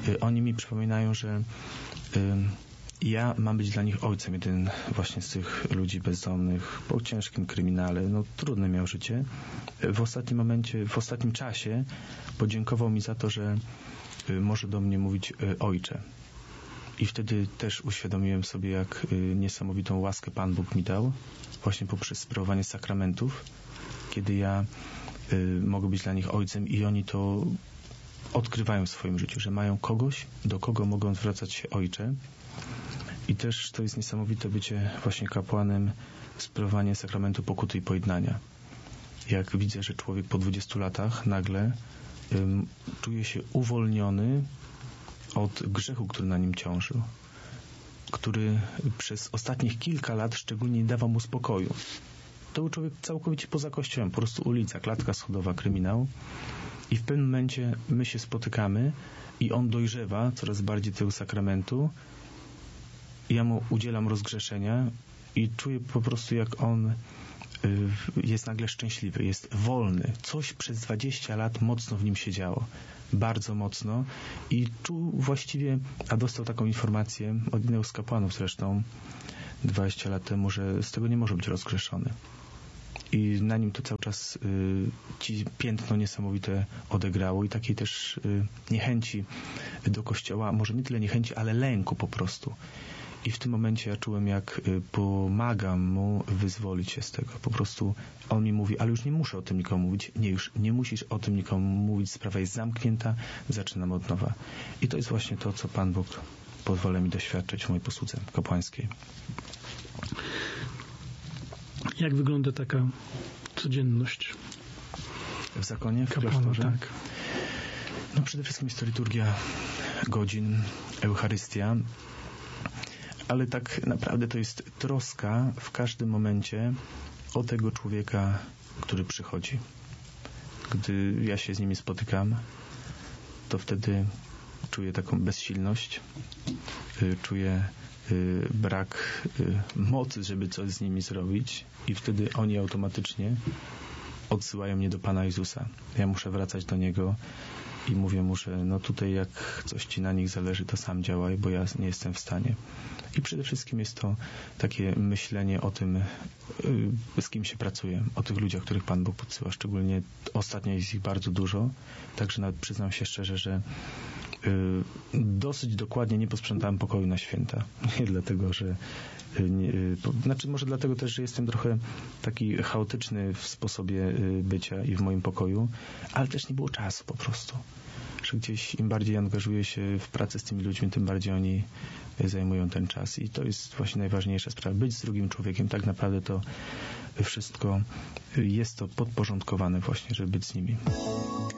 oni mi przypominają, że ja mam być dla nich ojcem. Jeden właśnie z tych ludzi bezdomnych, po ciężkim kryminale, no trudne miał życie. W ostatnim czasie podziękował mi za to, że może do mnie mówić ojcze. I wtedy też uświadomiłem sobie, jak niesamowitą łaskę Pan Bóg mi dał, właśnie poprzez sprawowanie sakramentów, kiedy ja mogę być dla nich ojcem i oni to odkrywają w swoim życiu, że mają kogoś, do kogo mogą zwracać się ojcze. I też to jest niesamowite bycie właśnie kapłanem, sprawowanie sakramentu pokuty i pojednania. Jak widzę, że człowiek po 20 latach nagle czuje się uwolniony od grzechu, który na nim ciążył, który przez ostatnich kilka lat szczególnie nie dawał mu spokoju. To był człowiek całkowicie poza kościołem, po prostu ulica, klatka schodowa, kryminał. I w pewnym momencie my się spotykamy i on dojrzewa coraz bardziej tego sakramentu. Ja mu udzielam rozgrzeszenia i czuję po prostu, jak on jest nagle szczęśliwy, jest wolny. Coś przez 20 lat mocno w nim się działo. Bardzo mocno. I czuł właściwie, a dostał taką informację od jednego z kapłanów zresztą 20 lat temu, że z tego nie może być rozgrzeszony. I na nim to cały czas ci piętno niesamowite odegrało i takiej też niechęci do Kościoła, może nie tyle niechęci, ale lęku po prostu. I w tym momencie ja czułem, jak pomagam mu wyzwolić się z tego. Po prostu on mi mówi, ale już nie muszę o tym nikomu mówić. Nie, już nie musisz o tym nikomu mówić. Sprawa jest zamknięta. Zaczynam od nowa. I to jest właśnie to, co Pan Bóg pozwala mi doświadczyć w mojej posłudze kapłańskiej. Jak wygląda taka codzienność w zakonie, w kapłana, klasztorze? tak. No przede wszystkim jest to liturgia godzin, Eucharystia, ale tak naprawdę to jest troska w każdym momencie o tego człowieka, który przychodzi. Gdy ja się z nimi spotykam, to wtedy czuję taką bezsilność, czuję brak mocy, żeby coś z nimi zrobić i wtedy oni automatycznie odsyłają mnie do Pana Jezusa. Ja muszę wracać do Niego i mówię mu, że no tutaj jak coś Ci na nich zależy, to sam działaj, bo ja nie jestem w stanie. I przede wszystkim jest to takie myślenie o tym, z kim się pracuje, o tych ludziach, których Pan Bóg podsyła. Szczególnie ostatnio jest ich bardzo dużo, także nawet przyznam się szczerze, że dosyć dokładnie nie posprzątałem pokoju na święta. Nie dlatego, że może dlatego też, że jestem trochę taki chaotyczny w sposobie bycia i w moim pokoju, ale też nie było czasu po prostu. Że gdzieś im bardziej angażuję się w pracę z tymi ludźmi, tym bardziej oni zajmują ten czas. I to jest właśnie najważniejsza sprawa. Być z drugim człowiekiem. Tak naprawdę to wszystko jest to podporządkowane właśnie, żeby być z nimi.